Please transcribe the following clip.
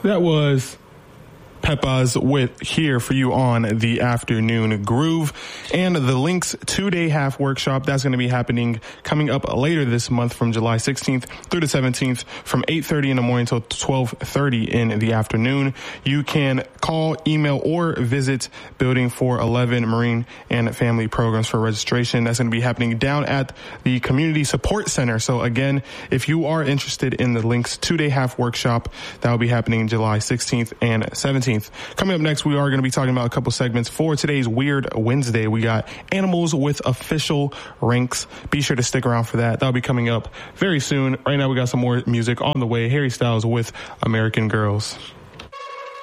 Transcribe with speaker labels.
Speaker 1: That was Pepas with Here for you on the Afternoon Groove. And the Lynx 2-day half workshop, that's going to be happening coming up later this month from July 16th through the 17th from 8:30 in the morning till 12:30 in the afternoon. You can call, email, or visit Building 411 Marine and Family Programs for registration. That's going to be happening down at the Community Support Center. So again, if you are interested in the Lynx 2-day half workshop, that will be happening July 16th and 17th. Coming up next, we are going to be talking about a couple segments for today's Weird Wednesday. We got animals with official ranks. Be sure to stick around for that. That'll be coming up very soon. Right now, we got some more music on the way. Harry Styles with American Girls.